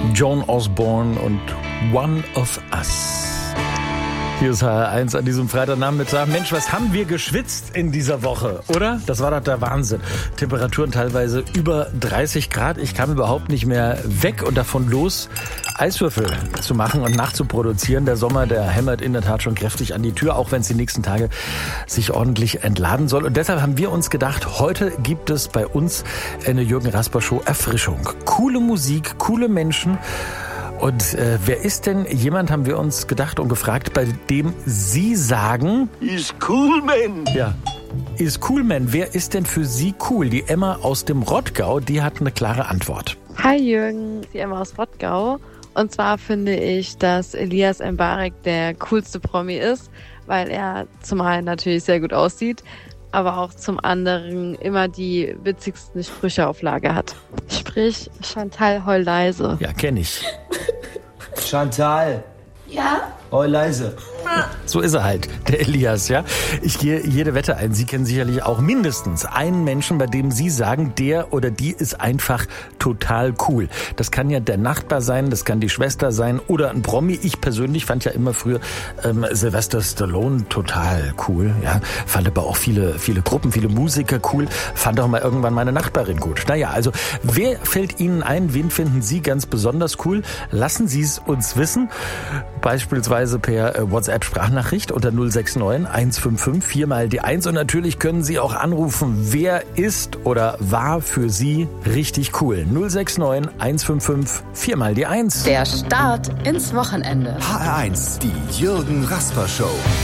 Joan Osborne und One of Us. Hier ist HR1 an diesem Freitagnachmittag. Mensch, was haben wir geschwitzt in dieser Woche, oder? Das war doch der Wahnsinn. Temperaturen teilweise über 30 Grad. Ich kam überhaupt nicht mehr weg und davon los, Eiswürfel zu machen und nachzuproduzieren. Der Sommer, der hämmert in der Tat schon kräftig an die Tür, auch wenn es die nächsten Tage sich ordentlich entladen soll. Und deshalb haben wir uns gedacht, heute gibt es bei uns eine Jürgen Rasper Show Erfrischung. Coole Musik, coole Menschen. Und wer ist denn jemand, haben wir uns gedacht und gefragt, bei dem Sie sagen... Ist cool, man. Ja, ist cool, man. Wer ist denn für Sie cool? Die Emma aus dem Rottgau, die hat eine klare Antwort. Hi Jürgen, die Emma aus Rottgau. Und zwar finde ich, dass Elias Mbarek der coolste Promi ist, weil er zum einen natürlich sehr gut aussieht, aber auch zum anderen immer die witzigsten Sprüche auf Lager hat. Sprich, Chantal, heul leise. Ja, kenne ich. Chantal. Ja? Heul leise. So ist er halt, der Elias, ja. Ich gehe jede Wette ein. Sie kennen sicherlich auch mindestens einen Menschen, bei dem Sie sagen, der oder die ist einfach total cool. Das kann ja der Nachbar sein, das kann die Schwester sein oder ein Promi. Ich persönlich fand ja immer früher Sylvester Stallone total cool, ja. Fand aber auch viele Gruppen, viele Musiker cool. Fand auch mal irgendwann meine Nachbarin gut. Naja, also wer fällt Ihnen ein? Wen finden Sie ganz besonders cool? Lassen Sie es uns wissen. Beispielsweise per WhatsApp-Sprachnachricht unter 069 155 4 mal die 1. Und natürlich können Sie auch anrufen, wer ist oder war für Sie richtig cool. 069 155 4 mal die 1. Der Start ins Wochenende. HR1, die Jürgen Rasper Show.